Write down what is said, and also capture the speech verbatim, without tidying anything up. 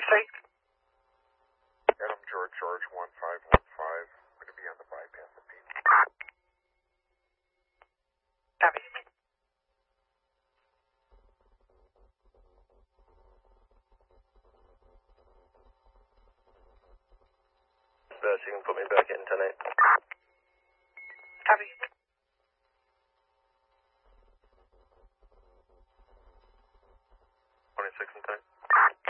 Street. Adam George, George, one five one five. Going to be on the bypass of Pete. Copy. Dispatch, you can put me back in ten eight. Copy.